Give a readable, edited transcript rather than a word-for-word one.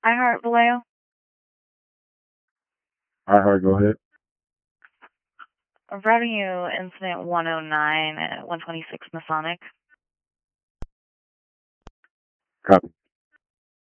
iHeart Vallejo. iHeart, go ahead. Routing you incident 109 at 126 Masonic. Copy.